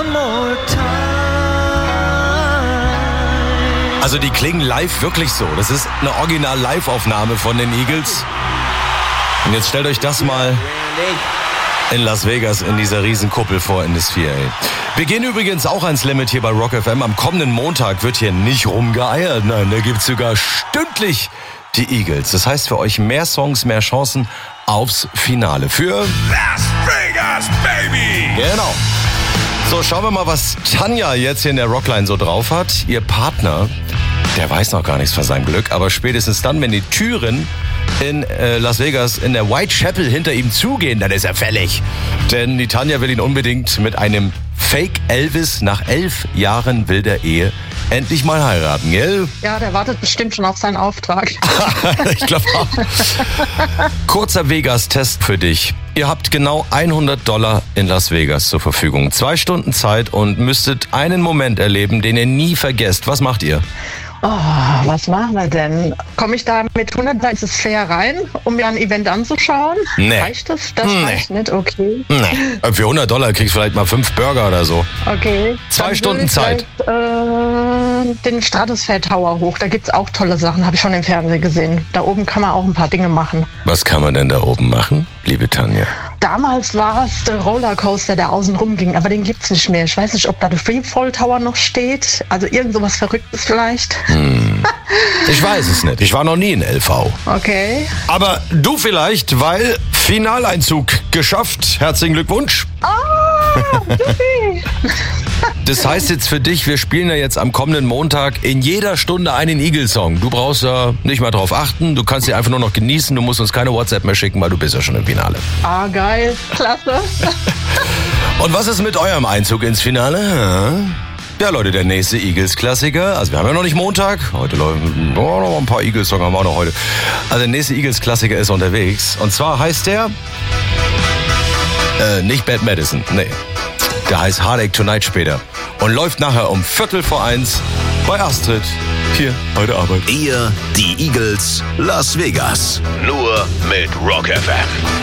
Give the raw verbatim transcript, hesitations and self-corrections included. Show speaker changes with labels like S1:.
S1: one more time.
S2: Also die klingen live wirklich so. Das ist eine Original-Live-Aufnahme von den Eagles. Und jetzt stellt euch das mal in Las Vegas in dieser Riesenkuppel vor in das vier. Wir gehen übrigens auch ans Limit hier bei Rock F M. Am kommenden Montag wird hier nicht rumgeeiert. Nein, da gibt's sogar stündlich die Eagles. Das heißt für euch mehr Songs, mehr Chancen aufs Finale. Für
S3: Las Vegas, baby!
S2: Genau. So, schauen wir mal, was Tanja jetzt hier in der Rockline so drauf hat. Ihr Partner, der weiß noch gar nichts von seinem Glück, aber spätestens dann, wenn die Türen in äh, Las Vegas in der Whitechapel hinter ihm zugehen, dann ist er fällig. Denn die Tanja will ihn unbedingt mit einem Fake Elvis nach elf Jahren wilder Ehe endlich mal heiraten, gell?
S4: Ja, der wartet bestimmt schon auf seinen Auftrag.
S2: Ich glaube auch. Kurzer Vegas-Test für dich. Ihr habt genau hundert Dollar in Las Vegas zur Verfügung. Zwei Stunden Zeit und müsstet einen Moment erleben, den ihr nie vergesst. Was macht ihr?
S4: Oh, was machen wir denn? Komme ich da mit hundert Dollar fair rein, um mir ein Event anzuschauen?
S2: Nee.
S4: Reicht das? Das
S2: Nee.
S4: reicht nicht, okay.
S2: Nee. Für hundert Dollar kriegst du vielleicht mal fünf Burger oder so.
S4: Okay.
S2: Zwei
S4: Dann
S2: Stunden
S4: will ich
S2: Zeit.
S4: vielleicht, Äh, den Stratosphere Tower hoch. Da gibt's auch tolle Sachen, habe ich schon im Fernsehen gesehen. Da oben kann man auch ein paar Dinge machen.
S2: Was kann man denn da oben machen, liebe Tanja?
S4: Damals war es der Rollercoaster, der außen rum ging, aber den gibt's nicht mehr. Ich weiß nicht, ob da der Freefall Tower noch steht. Also irgend sowas Verrücktes vielleicht.
S2: Hm. Ich weiß es nicht. Ich war noch nie in L V.
S4: Okay.
S2: Aber du vielleicht, weil Finaleinzug geschafft. Herzlichen Glückwunsch.
S4: Ah, Juppie.
S2: Das heißt jetzt für dich, wir spielen ja jetzt am kommenden Montag in jeder Stunde einen Eagles-Song. Du brauchst ja nicht mal drauf achten, du kannst sie einfach nur noch genießen, du musst uns keine WhatsApp mehr schicken, weil du bist ja schon im Finale.
S4: Ah, geil. Klasse.
S2: Und was ist mit eurem Einzug ins Finale? Ja, Leute, der nächste Eagles-Klassiker. Also wir haben ja noch nicht Montag. Heute läufen oh, noch ein paar Eagles-Songs haben wir auch noch heute. Also der nächste Eagles-Klassiker ist unterwegs. Und zwar heißt der äh, nicht Bad Medicine, nee. Der heißt Heartache Tonight später. Und läuft nachher um Viertel vor eins bei Astrid hier bei der Arbeit.
S3: Ihr, die Eagles, Las Vegas. Nur mit Rock F M.